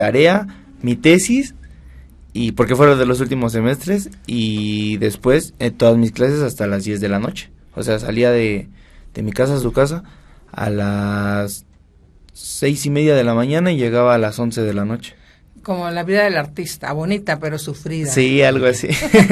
tarea, mi tesis, y porque fueron de los últimos semestres, y después todas mis clases hasta las 10 de la noche. O sea, salía de mi casa a su casa a las 6:30 de la mañana y llegaba a las 11 de la noche. Como la vida del artista, bonita pero sufrida. Sí, algo así.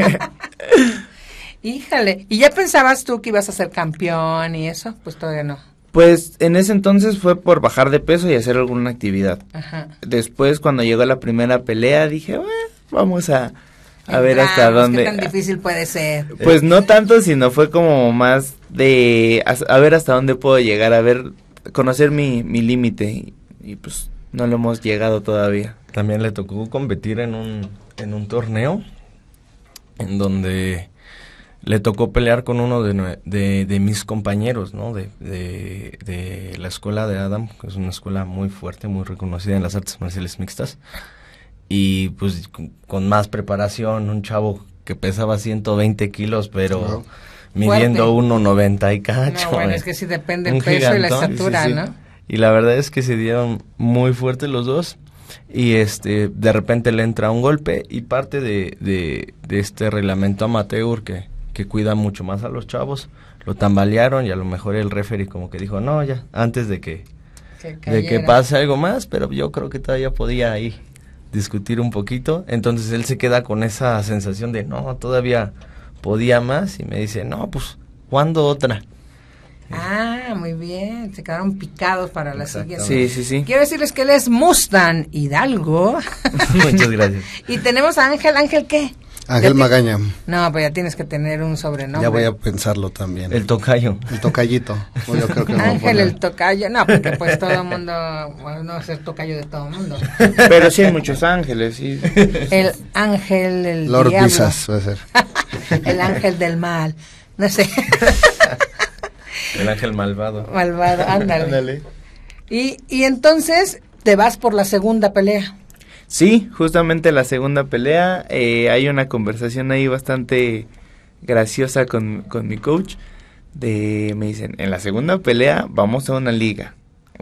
Híjale, ¿y ya pensabas tú que ibas a ser campeón y eso? Pues todavía no. Pues en ese entonces fue por bajar de peso y hacer alguna actividad. Ajá. Después, cuando llegó la primera pelea, dije, bueno, vamos a ver hasta dónde. ¿Qué tan difícil puede ser? Pues no tanto, sino fue como más de a ver hasta dónde puedo llegar, a ver, conocer mi límite, y pues no lo hemos llegado todavía. También le tocó competir en un torneo en donde le tocó pelear con uno de mis compañeros, ¿no? De la escuela de Adam, que es una escuela muy fuerte, muy reconocida en las artes marciales mixtas. Y pues con más preparación, un chavo que pesaba 120 kilos, pero midiendo 1.90 y cacho. No, bueno, es que sí depende el peso y la estatura, sí. ¿No? Y la verdad es que se dieron muy fuertes los dos. Y de repente le entra un golpe, y parte de este reglamento amateur que cuida mucho más a los chavos, lo tambalearon, y a lo mejor el referee como que dijo, no, ya, antes de que pase algo más, pero yo creo que todavía podía ahí discutir un poquito. Entonces él se queda con esa sensación de, no, todavía podía más, y me dice, no, pues, ¿cuándo otra? Ah, muy bien, se quedaron picados para la siguiente. Sí. Quiero decirles que él es Mustang Hidalgo. Muchas gracias. Y tenemos a Ángel, ¿qué? Ángel Magaña. No, pues ya tienes que tener un sobrenombre. Ya voy a pensarlo también. El tocayo. El tocayito. Yo creo que Ángel el tocayo. No, porque pues todo el mundo, bueno, no va a ser tocayo de todo el mundo. Pero sí hay muchos ángeles, sí. El ángel, el Lord diablo. Visas, puede ser. El ángel del mal. No sé. El ángel malvado. Malvado, ándale. Y entonces te vas por la segunda pelea. Sí, justamente la segunda pelea, hay una conversación ahí bastante graciosa con mi coach, me dicen, en la segunda pelea vamos a una liga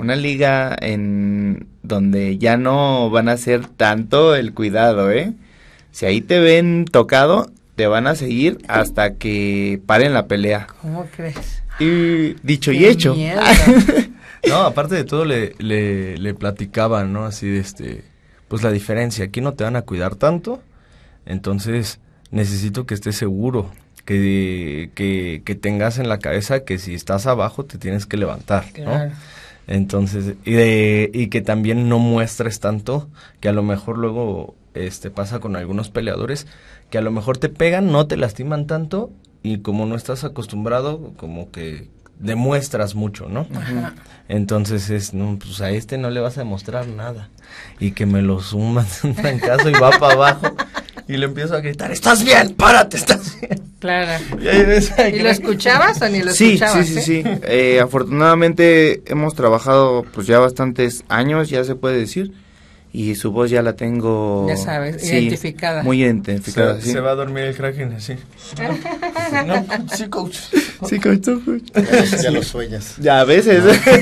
en donde ya no van a hacer tanto el cuidado, si ahí te ven tocado, te van a seguir hasta que paren la pelea. ¿Cómo crees? Y dicho ¡Qué y hecho. miedo! No, aparte de todo le platicaba, ¿no? Así de pues la diferencia, aquí no te van a cuidar tanto, entonces necesito que estés seguro, que tengas en la cabeza que si estás abajo te tienes que levantar, ¿no? Claro. Entonces, y que también no muestres tanto, que a lo mejor luego pasa con algunos peleadores, que a lo mejor te pegan, no te lastiman tanto, y como no estás acostumbrado, como que demuestras mucho, ¿no? Ajá. Entonces no, pues a no le vas a demostrar nada, y que me lo sumas un trancazo y va para abajo, y le empiezo a gritar, ¡estás bien! ¡Párate! ¡Estás bien! Claro. ¿Y lo escuchabas o ni lo escuchabas? Sí. Afortunadamente hemos trabajado pues ya bastantes años, ya se puede decir, y su voz ya la tengo... Ya sabes, identificada. Muy identificada, se va a dormir el Kraken así. No, sí, coach. Sí, coach. Ya lo sueñas. Ya a veces.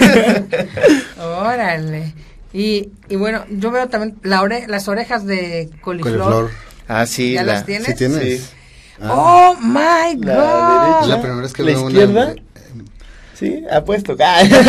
Órale. Y bueno, yo veo también las orejas de coliflor. Ah, sí. ¿Ya las tienes? ¿Sí tienes? Sí. ¡Oh, my God! Es la primera vez que ¿La veo izquierda? una... Sí, apuesto.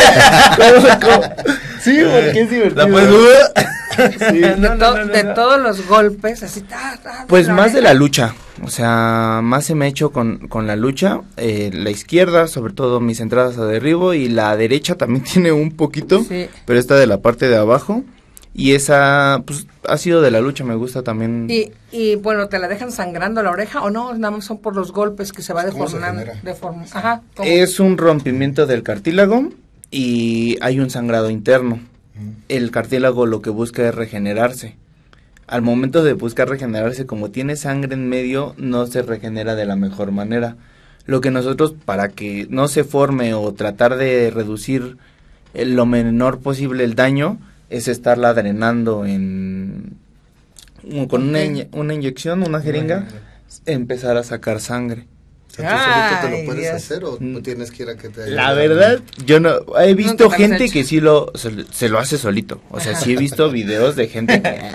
Sí, porque es divertido. La puedes... Sí. De todos los golpes, así. Pues más de la lucha, o sea, más se me ha hecho con la lucha, la izquierda, sobre todo mis entradas a derribo, y la derecha también tiene un poquito, sí. Pero esta de la parte de abajo, y esa, pues, ha sido de la lucha, me gusta también. Y bueno, ¿te la dejan sangrando la oreja o no? Nada más son por los golpes que se va deformando. Ajá. ¿Cómo? Es un rompimiento del cartílago y hay un sangrado interno. El cartílago lo que busca es regenerarse. Al momento de buscar regenerarse, como tiene sangre en medio, no se regenera de la mejor manera. Lo que nosotros, para que no se forme o tratar de reducir lo menor posible el daño, es estarla drenando con una inyección, una jeringa, empezar a sacar sangre. ¿Tú solito te lo puedes hacer o tienes que ir a que te ayude? La verdad, yo no he visto gente que sí se lo hace solito. O sea, sí he visto videos de gente